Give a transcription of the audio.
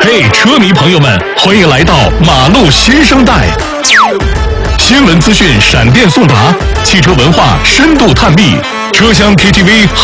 嘿，车迷朋友们，欢迎来到马路新生代，新闻资讯闪电送达，汽车文化深度探秘，车厢 KTV